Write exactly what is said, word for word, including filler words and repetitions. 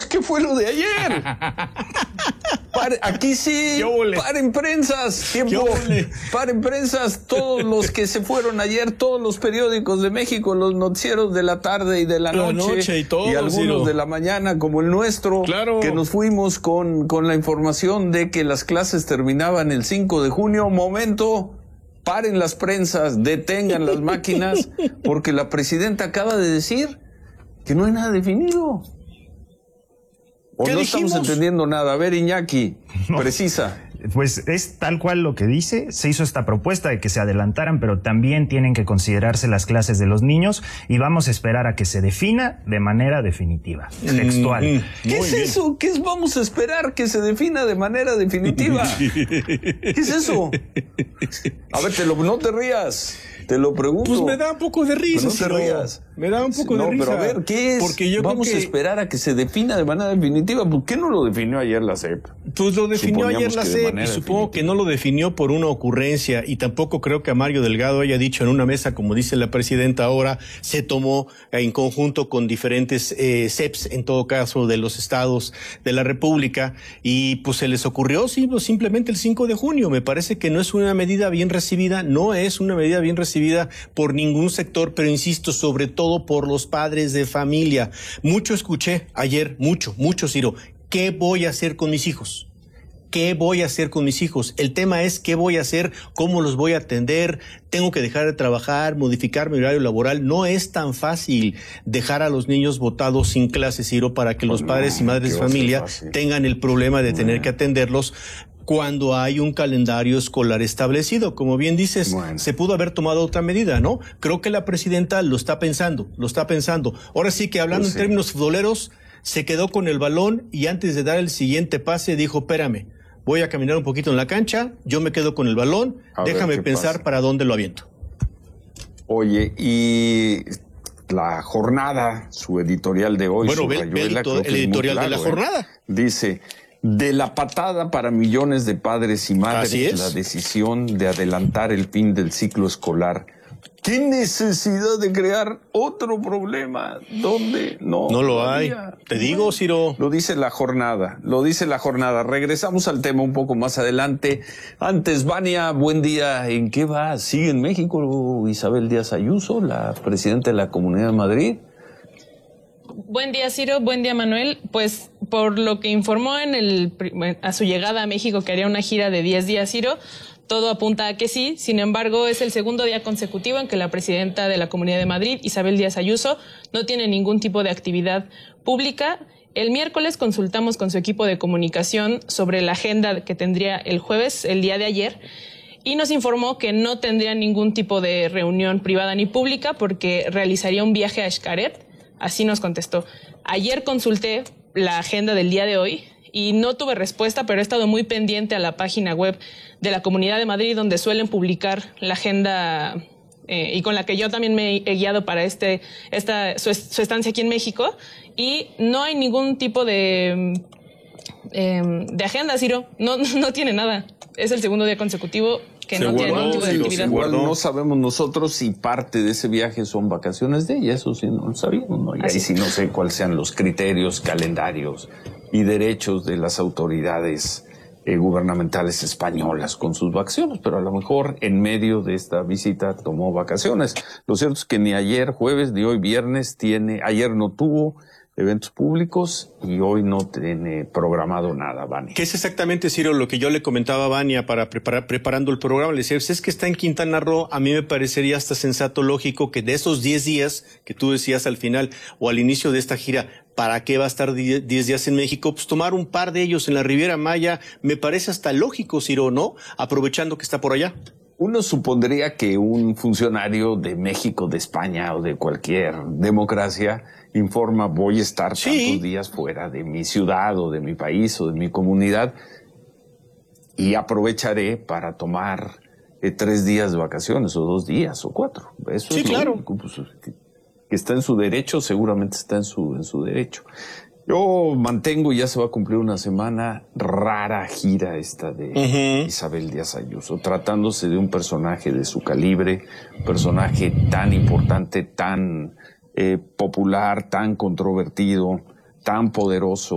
¿qué fue lo de ayer? Pare, aquí sí, paren prensas, tiempo, paren prensas, todos los que se fueron ayer, todos los periódicos de México, los noticieros de la tarde y de la, la noche, noche y, todo, y algunos sí, no. de la mañana, como el nuestro, claro. que nos fuimos con, con la información de que las clases terminaban el cinco de junio, momento... Paren las prensas, detengan las máquinas, porque la presidenta acaba de decir que no hay nada definido. ¿O no dijimos? Estamos entendiendo nada? A ver, Iñaki, no. precisa. Pues es tal cual lo que dice. Se hizo esta propuesta de que se adelantaran, pero también tienen que considerarse las clases de los niños y vamos a esperar a que se defina de manera definitiva, textual. Mm, ¿Qué es bien. eso? ¿Qué es vamos a esperar que se defina de manera definitiva? ¿Qué es eso? A ver, te lo, no te rías. Te lo pregunto. Pues me da un poco de risa. No te rías. Me da un poco no, de risa. No, pero a ver, ¿qué es? Porque yo Vamos creo que... a esperar a que se defina de manera definitiva. ¿Por qué no lo definió ayer la C E P? Pues lo definió ayer la C E P y supongo definitiva. que no lo definió por una ocurrencia y tampoco creo que a Mario Delgado haya dicho en una mesa, como dice la presidenta ahora, se tomó en conjunto con diferentes eh, C E Ps, en todo caso, de los estados de la República y pues se les ocurrió sí, pues, simplemente el cinco de junio. Me parece que no es una medida bien recibida, no es una medida bien recibida por ningún sector, pero insisto, sobre todo por los padres de familia. Mucho escuché ayer, mucho, mucho, Ciro. ¿Qué voy a hacer con mis hijos? ¿Qué voy a hacer con mis hijos? El tema es qué voy a hacer, cómo los voy a atender, tengo que dejar de trabajar, modificar mi horario laboral. No es tan fácil dejar a los niños botados sin clases, Ciro, para que los padres y madres de familia tengan el problema de tener que atenderlos cuando hay un calendario escolar establecido. Como bien dices, bueno. se pudo haber tomado otra medida, ¿no? Creo que la presidenta lo está pensando, lo está pensando. Ahora sí que hablando pues sí. en términos futboleros, se quedó con el balón y antes de dar el siguiente pase dijo, espérame, voy a caminar un poquito en la cancha, yo me quedo con el balón, a déjame pensar pasa. para dónde lo aviento. Oye, y la jornada, su editorial de hoy, bueno, ve, ve el, el editorial claro, de la jornada. ¿eh? Dice... De la patada para millones de padres y madres, la decisión de adelantar el fin del ciclo escolar. ¿Qué necesidad de crear otro problema? ¿Dónde? No, no lo hay. Te digo, Ciro. Lo dice la jornada, lo dice la jornada. Regresamos al tema un poco más adelante. Antes, Vania, buen día. ¿En qué va? ¿Sigue en México Isabel Díaz Ayuso, la presidenta de la Comunidad de Madrid? Buen día, Ciro. Buen día, Manuel. Pues por lo que informó en el, a su llegada a México que haría una gira de diez días, Ciro, todo apunta a que sí. Sin embargo, es el segundo día consecutivo en que la presidenta de la Comunidad de Madrid, Isabel Díaz Ayuso, no tiene ningún tipo de actividad pública. El miércoles consultamos con su equipo de comunicación sobre la agenda que tendría el jueves, el día de ayer, y nos informó que no tendría ningún tipo de reunión privada ni pública porque realizaría un viaje a Xcaret. Así nos contestó. Ayer consulté la agenda del día de hoy y no tuve respuesta, pero he estado muy pendiente a la página web de la Comunidad de Madrid, donde suelen publicar la agenda eh, y con la que yo también me he guiado para este, esta, su, su estancia aquí en México. Y no hay ningún tipo de, eh, de agenda, Ciro. No, no tiene nada. Es el segundo día consecutivo que no tiene ningún tipo de actividad. Igual no sabemos nosotros si parte de ese viaje son vacaciones de ella, eso sí no lo sabíamos, ¿no? Y ahí sí no sé cuáles sean los criterios, calendarios y derechos de las autoridades eh, gubernamentales españolas con sus vacaciones, pero a lo mejor en medio de esta visita tomó vacaciones. Lo cierto es que ni ayer jueves ni hoy viernes tiene, ayer no tuvo eventos públicos y hoy no tiene programado nada, Vania. ¿Qué es exactamente, Ciro, lo que yo le comentaba a Vania para preparar, preparando el programa? Le decía, es que está en Quintana Roo, a mí me parecería hasta sensato, lógico, que de esos diez días que tú decías al final o al inicio de esta gira, ¿para qué va a estar diez días en México? Pues tomar un par de ellos en la Riviera Maya, me parece hasta lógico, Ciro, ¿no? Aprovechando que está por allá. Uno supondría que un funcionario de México, de España o de cualquier democracia informa, voy a estar sí. tantos días fuera de mi ciudad o de mi país o de mi comunidad y aprovecharé para tomar eh, tres días de vacaciones o dos días o cuatro. Eso sí, es claro. Único, pues, que, que está en su derecho, seguramente está en su, en su derecho. Yo mantengo, ya se va a cumplir una semana, rara gira esta de uh-huh. Isabel Díaz Ayuso, tratándose de un personaje de su calibre, un personaje tan importante, tan eh, popular, tan controvertido, tan poderoso.